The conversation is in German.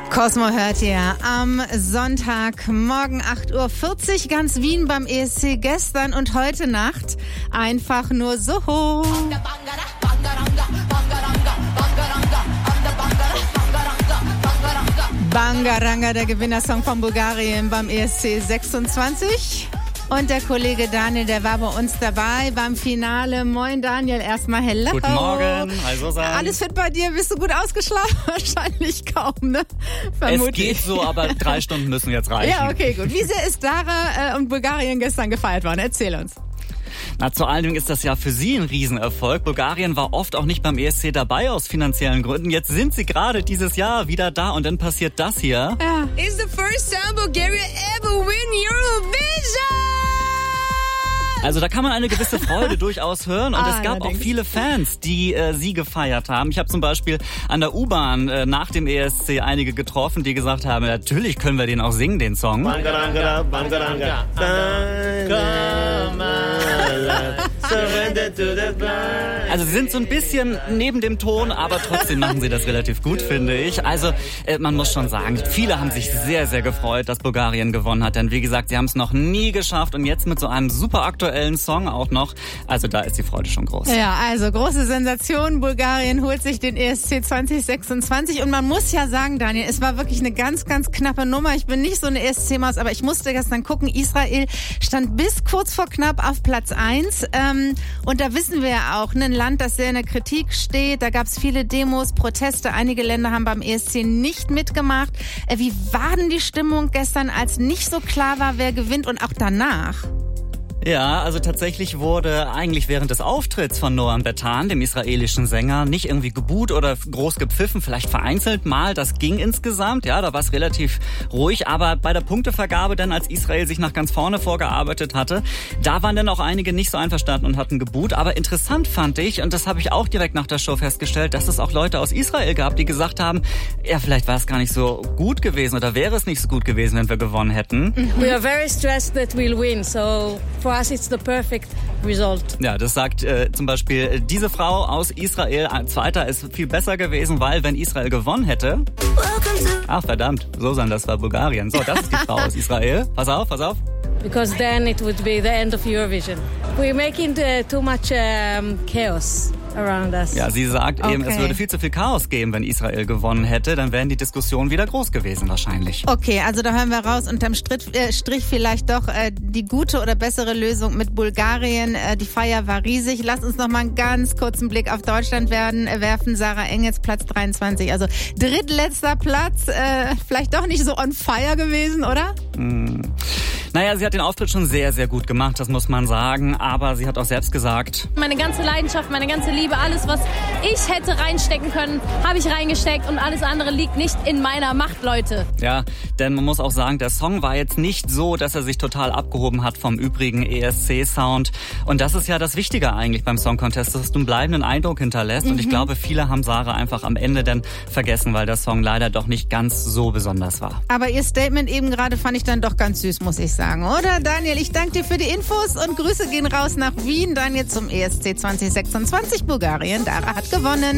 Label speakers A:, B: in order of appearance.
A: Cosmo hört ihr am Sonntagmorgen 8:40 Uhr ganz Wien beim ESC gestern und heute Nacht einfach nur so. Bangaranga, der Gewinnersong von Bulgarien beim ESC 26. Und der Kollege Daniel, der war bei uns dabei beim Finale. Moin Daniel, erstmal hello.
B: Guten Morgen, hi Susanne.
A: Alles fit bei dir? Bist du gut ausgeschlafen? Wahrscheinlich kaum, ne? Vermutlich.
B: Es geht so, aber 3 Stunden müssen jetzt reichen.
A: Ja, okay, gut. Wie sehr ist Dara und Bulgarien gestern gefeiert worden? Erzähl uns.
B: Na, zu allen Dingen ist das ja für sie ein Riesenerfolg. Bulgarien war oft auch nicht beim ESC dabei aus finanziellen Gründen. Jetzt sind sie gerade dieses Jahr wieder da und dann passiert das hier.
A: Ja.
C: It's the first time Bulgaria ever win Eurovision!
B: Also da kann man eine gewisse Freude durchaus hören und es gab
A: allerdings
B: auch viele Fans, die sie gefeiert haben. Ich habe zum Beispiel an der U-Bahn nach dem ESC einige getroffen, die gesagt haben, natürlich können wir den auch singen, den Song.
D: Bangaranga, Bangaranga.
B: Also sie sind so ein bisschen neben dem Ton, aber trotzdem machen sie das relativ gut, finde ich. Also man muss schon sagen, viele haben sich sehr, sehr gefreut, dass Bulgarien gewonnen hat. Denn wie gesagt, sie haben es noch nie geschafft und jetzt mit so einem super aktuellen Song auch noch. Also da ist die Freude schon groß.
A: Ja, also große Sensation. Bulgarien holt sich den ESC 2026 und man muss ja sagen, Daniel, es war wirklich eine ganz, ganz knappe Nummer. Ich bin nicht so eine ESC-Maus, aber ich musste gestern gucken. Israel stand bis kurz vor knapp auf Platz 1. Und da wissen wir ja auch, ein Land, das sehr in der Kritik steht. Da gab es viele Demos, Proteste. Einige Länder haben beim ESC nicht mitgemacht. Wie war denn die Stimmung gestern, als nicht so klar war, wer gewinnt und auch danach?
B: Ja, also tatsächlich wurde eigentlich während des Auftritts von Noam Betan, dem israelischen Sänger, nicht irgendwie geboot oder groß gepfiffen, vielleicht vereinzelt mal, das ging insgesamt, ja, da war es relativ ruhig, aber bei der Punktevergabe dann, als Israel sich nach ganz vorne vorgearbeitet hatte, da waren dann auch einige nicht so einverstanden und hatten geboot, aber interessant fand ich, und das habe ich auch direkt nach der Show festgestellt, dass es auch Leute aus Israel gab, die gesagt haben, ja, vielleicht war es gar nicht so gut gewesen oder wäre es nicht so gut gewesen, wenn wir gewonnen hätten.
C: We are very stressed that we'll win, so for us it's the perfect result.
B: Ja, das sagt zum Beispiel diese Frau aus Israel. Zweiter ist viel besser gewesen, weil wenn Israel gewonnen hätte... Ach verdammt, Susanne, das war Bulgarien. So, das ist die Frau aus Israel. Pass auf, pass auf.
C: Because then it would be the end of Eurovision. We're making too much chaos around us.
B: Ja, sie sagt eben, es würde viel zu viel Chaos geben, wenn Israel gewonnen hätte. Dann wären die Diskussionen wieder groß gewesen wahrscheinlich.
A: Okay, also da hören wir raus, unterm Strich vielleicht doch die gute oder bessere Lösung mit Bulgarien. Die Feier war riesig. Lass uns noch mal einen ganz kurzen Blick auf Deutschland werfen. Sarah Engels, Platz 23. Also drittletzter Platz. Vielleicht doch nicht so on fire gewesen, oder?
B: Naja, sie hat den Auftritt schon sehr, sehr gut gemacht, das muss man sagen. Aber sie hat auch selbst gesagt...
E: Meine ganze Leidenschaft, meine ganze Liebe, alles, was ich hätte reinstecken können, habe ich reingesteckt und alles andere liegt nicht in meiner Macht, Leute.
B: Ja, denn man muss auch sagen, der Song war jetzt nicht so, dass er sich total abgehoben hat vom übrigen ESC-Sound. Und das ist ja das Wichtige eigentlich beim Song Contest, dass du einen bleibenden Eindruck hinterlässt. Und ich glaube, viele haben Sarah einfach am Ende dann vergessen, weil der Song leider doch nicht ganz so besonders war.
A: Aber ihr Statement eben gerade fand ich dann doch ganz süß, muss ich sagen. Oder, Daniel? Ich danke dir für die Infos und Grüße gehen raus nach Wien. Dann jetzt zum ESC 2026. Bulgarien. Dara hat gewonnen.